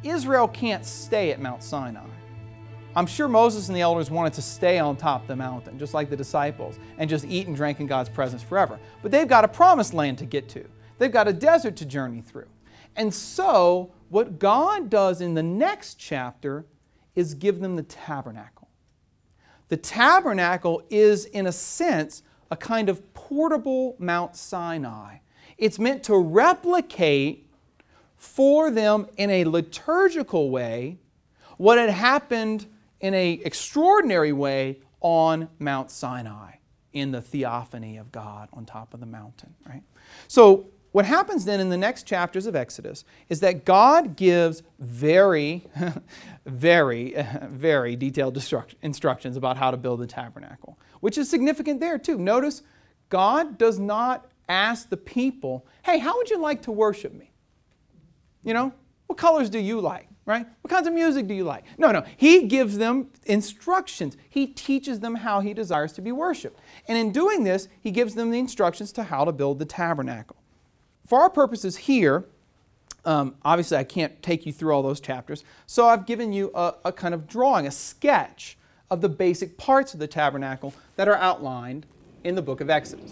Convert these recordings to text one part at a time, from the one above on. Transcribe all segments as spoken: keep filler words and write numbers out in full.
Israel can't stay at Mount Sinai. I'm sure Moses and the elders wanted to stay on top of the mountain, just like the disciples, and just eat and drink in God's presence forever. But they've got a promised land to get to. They've got a desert to journey through. And so, what God does in the next chapter is give them the tabernacle. The tabernacle is, in a sense, a kind of portable Mount Sinai. It's meant to replicate for them in a liturgical way what had happened in an extraordinary way on Mount Sinai in the theophany of God on top of the mountain. Right? So what happens then in the next chapters of Exodus is that God gives very, very, very detailed instructions about how to build the tabernacle, which is significant there too. Notice God does not ask the people, hey, how would you like to worship me? You know, what colors do you like? Right? What kinds of music do you like? No, no. He gives them instructions. He teaches them how He desires to be worshipped. And in doing this, He gives them the instructions to how to build the tabernacle. For our purposes here, um, obviously I can't take you through all those chapters, so I've given you a, a kind of drawing, a sketch of the basic parts of the tabernacle that are outlined in the book of Exodus.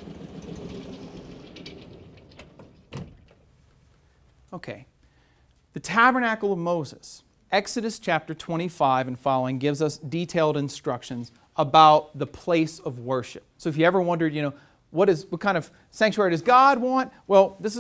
Okay. The tabernacle of Moses. Exodus chapter twenty-five and following gives us detailed instructions about the place of worship. So if you ever wondered, you know, what is what kind of sanctuary does God want? Well, this is